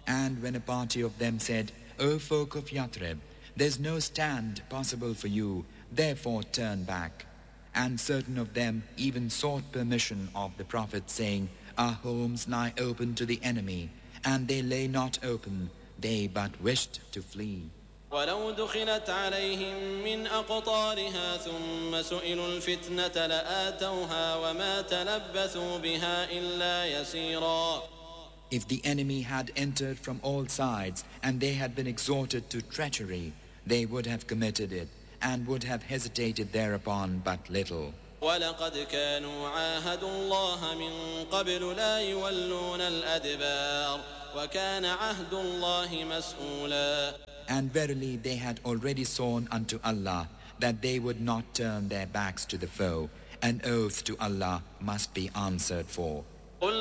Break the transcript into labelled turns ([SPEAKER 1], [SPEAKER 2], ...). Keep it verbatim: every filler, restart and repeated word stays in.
[SPEAKER 1] And when a party of them said, O folk of Yathrib, there's no stand possible for you, therefore turn back. And certain of them even sought permission of the Prophet, saying, Our homes lie open to the enemy, and they lay not open, they but wished to flee.
[SPEAKER 2] ولو دخلت عليهم من أقطارها ثم سئلوا الفتنة لآتوها وما تلبثوا بها إلا يسيرا.
[SPEAKER 1] If the enemy had entered from all sides and they had been exhorted to treachery, they would have committed it and would have hesitated thereupon but little.
[SPEAKER 2] ولقد كانوا عاهدوا الله من قبل لا يولون الأدبار وكان عهد الله مسؤولا.
[SPEAKER 1] And verily they had already sworn unto Allah that they would not turn their backs to the foe. An oath to Allah must be answered for.